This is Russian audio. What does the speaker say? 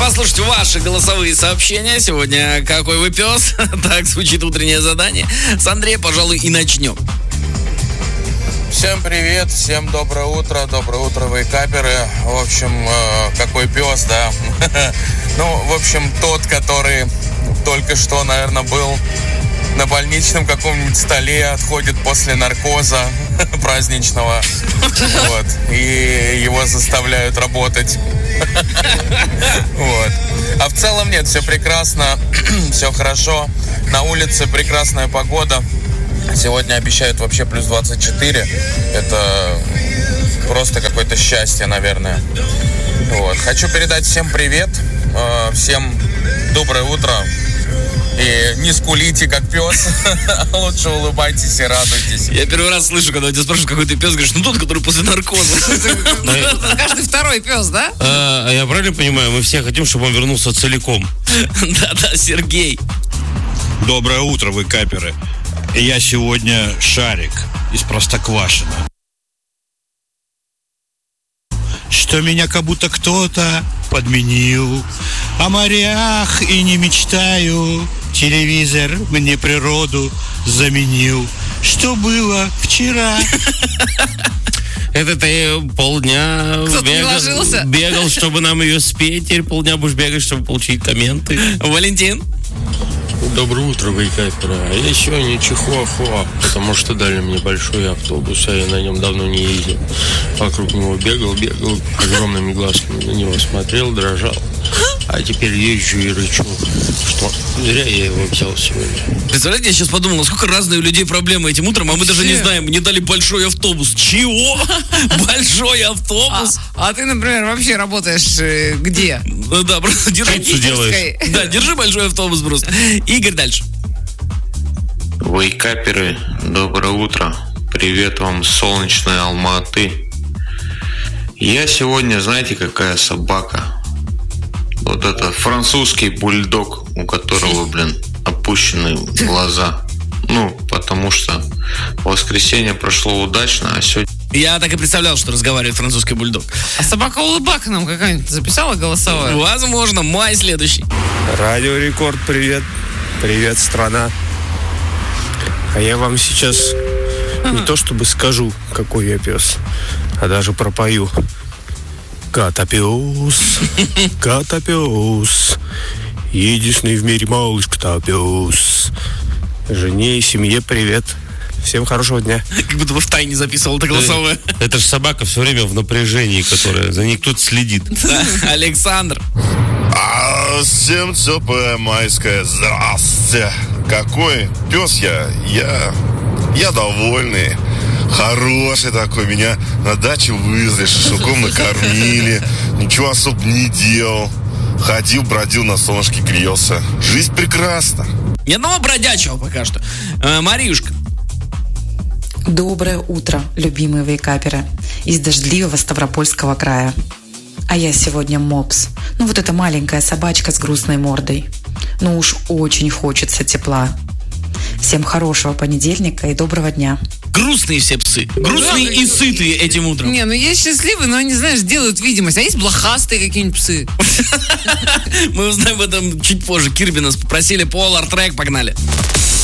послушать ваши голосовые сообщения. Сегодня какой вы пес? Так звучит утреннее задание. С Андрея, пожалуй, и начнем. Всем привет, всем доброе утро, вейкаперы. В общем, какой пес, да? Ну, в общем, тот, который только что, наверное, был на больничном каком-нибудь столе, отходит после наркоза праздничного. Вот. И его заставляют работать. Вот. А в целом нет, все прекрасно, все хорошо. На улице прекрасная погода. Сегодня обещают вообще плюс 24. Это просто какое-то счастье, наверное. Вот. Хочу передать всем привет. Всем доброе утро. И не скулите, как пес. Лучше улыбайтесь и радуйтесь. Я первый раз слышу, когда тебя спрашивают, какой ты пес, говоришь, ну тот, который после наркоза. Каждый второй пес, да? А я правильно понимаю, мы все хотим, чтобы он вернулся целиком. Да, Сергей. Доброе утро, вы каперы. Я сегодня Шарик из Простоквашино. Что меня как будто кто-то подменил. О морях и не мечтаю. Телевизор мне природу заменил. Что было вчера? Это ты полдня бегал, чтобы нам ее спеть. Теперь полдня будешь бегать, чтобы получить комменты. Валентин. Доброе утро, вейкаперы. А я сегодня чихуахуа, потому что дали мне большой автобус, а я на нем давно не ездил. Вокруг него бегал, огромными глазками на него смотрел, дрожал. А теперь езжу и рычу, что зря я его взял сегодня. Представляете, я сейчас подумал, насколько разные у людей проблемы этим утром, а мы даже не знаем, мне дали большой автобус. Чего? Большой автобус? А ты, например, вообще работаешь где? Да, просто держи. Что делаешь? Да, держи большой автобус просто. Игорь, дальше. Вейкаперы, доброе утро. Привет вам, солнечной Алма-Аты. Я сегодня, знаете, какая собака? Вот это французский бульдог, у которого, опущены глаза. Ну, потому что воскресенье прошло удачно, а сегодня... Я так и представлял, что разговаривает французский бульдог. А собака-улыбака нам какая-нибудь записала голосовая? Возможно, май следующий. Радио Рекорд, привет. Привет, страна. А я вам сейчас не то чтобы скажу, какой я пес, а даже пропою. Котопес, котопес, единственный в мире малыш котопес. Жене и семье привет. Всем хорошего дня. Как будто бы в тайне записывал это голосовое. Это же собака все время в напряжении, которая за ней кто-то следит. Александр. Всем теплое майское здравствуйте. Какой пес я? Я довольный. Хороший такой. Меня на даче вывезли, шашлыком накормили. Ничего особо не делал. Ходил, бродил, на солнышке грелся. Жизнь прекрасна. Ни одного бродячего пока что. Марьюшка. Доброе утро, любимые вейкаперы из дождливого Ставропольского края. А я сегодня мопс. Ну вот эта маленькая собачка с грустной мордой. Ну уж очень хочется тепла. Всем хорошего понедельника и доброго дня. Грустные все псы. Грустные и сытые этим утром. Не, ну есть счастливые, но они, знаешь, делают видимость. А есть блохастые какие-нибудь псы. Мы узнаем об этом чуть позже. Кирби нас попросили. Polar Track, погнали.